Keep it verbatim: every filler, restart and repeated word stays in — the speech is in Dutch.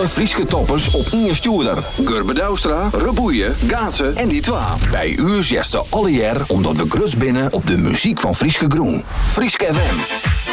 alle Frieske toppers op Inge Stuurder. Gurbe Douwstra, Reboeien, Gaatsen en die twa. Bij u zesde alle jaar omdat we grus binnen op de muziek van Frieske Groen. Frieske F M.